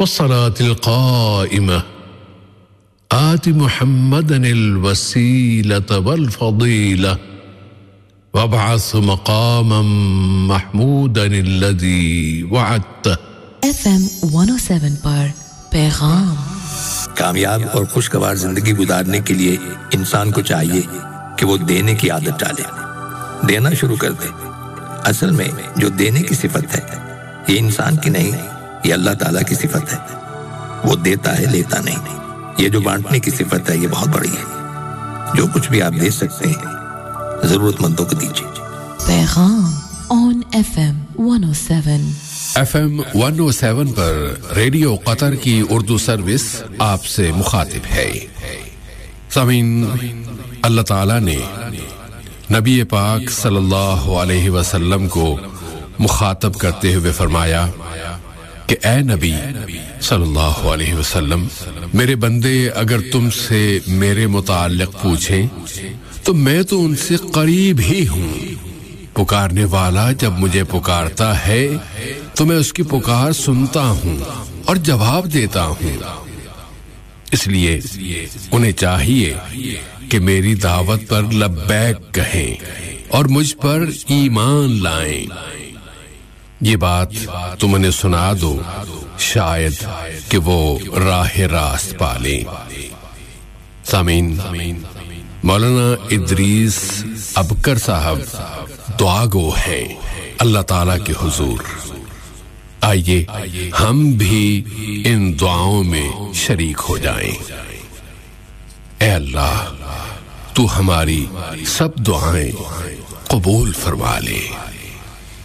والصلاة القائمة آت محمدا الوسيلة والفضيلة وابعث مقاما محمودا الذي وعدته FM 107 پر پیغام کامیاب اور خوشگوار زندگی گزارنے کے لیے انسان کو چاہیے کہ وہ دینے کی عادت ڈالے، دینا شروع کر دے۔ اصل میں جو دینے کی صفت ہے یہ انسان کی نہیں، یہ اللہ تعالیٰ کی صفت ہے۔ وہ دیتا ہے، لیتا نہیں۔ یہ جو بانٹنے کی صفت ہے یہ بہت بڑی ہے۔ جو کچھ بھی آپ دے سکتے ہیں ضرورت مندوں کو دیجیے۔ پیغام on FM 107 FM 107 per radio قطر کی اردو سروس آپ سے مخاطب ہے۔ سامعین، اللہ تعالیٰ نے نبی پاک صلی اللہ علیہ وسلم کو مخاطب کرتے ہوئے فرمایا کہ اے نبی صلی اللہ علیہ وسلم، میرے بندے اگر تم سے میرے متعلق پوچھیں تو میں تو ان سے قریب ہی ہوں۔ پکارنے والا جب مجھے پکارتا ہے تو میں اس کی پکار سنتا ہوں اور جواب دیتا ہوں۔ اس لیے انہیں چاہیے کہ میری دعوت پر لبیک کہیں اور مجھ پر ایمان لائیں۔ یہ بات تم انہیں سنا دو، شاید کہ وہ راہ راست پالیں۔ سامعین، مولانا ادریس ابکر صاحب دعا گو ہیں اللہ تعالیٰ کے حضور۔ آئیے ہم بھی ان دعاؤں میں شریک ہو جائیں۔ اے اللہ، تو ہماری سب دعائیں قبول فرما لے۔